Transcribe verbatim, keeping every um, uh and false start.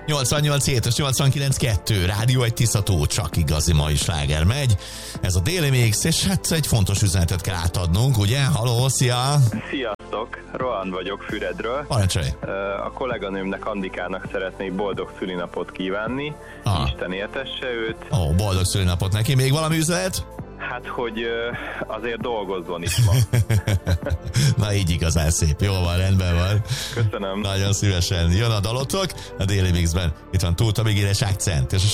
nyolcvannyolc hét és nyolcvankilenc kettő Rádió egy Tiszató, csak igazi mai sláger megy. Ez a Déli Mix, és hát egy fontos üzenetet kell átadnunk, ugye? Halló, szia! Sziasztok! Roland vagyok Füredről. Parancsolj! A kolléganőmnek, Andikának szeretnék boldog szülinapot kívánni. Ah. Isten éltesse őt. Ó, boldog szülinapot neki. Még valami üzenet? Hát, hogy azért dolgozzon is ma. Na így igazán szép. Jó van, rendben van. Köszönöm. Nagyon szívesen. Jön a dalotok a Déli Mixben. Itt van Tóth Miguel és Akcent, és a